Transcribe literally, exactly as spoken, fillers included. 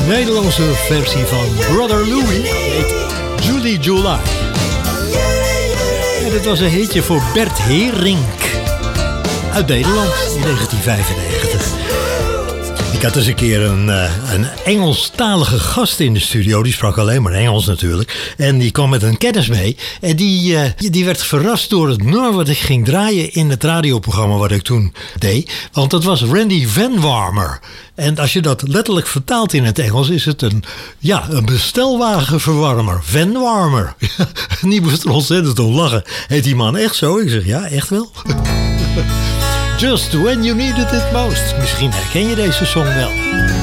Nederlandse versie van Brother Louie. Die heet Julie July. En dit was een hitje voor Bert Herink. Uit Nederland in negentien vijfennegentig. Ik had eens een keer een, uh, een Engelstalige gast in de studio. Die sprak alleen maar Engels natuurlijk. En die kwam met een kennis mee. En die, uh, die werd verrast door het nummer wat ik ging draaien in het radioprogramma wat ik toen deed. Want dat was Randy Van Warmer. En als je dat letterlijk vertaalt in het Engels is het een, ja, een bestelwagenverwarmer. Van Warmer. Die moest er ontzettend om lachen. Heet die man echt zo? Ik zeg ja, echt wel. Just when you needed it most. Misschien herken je deze song wel.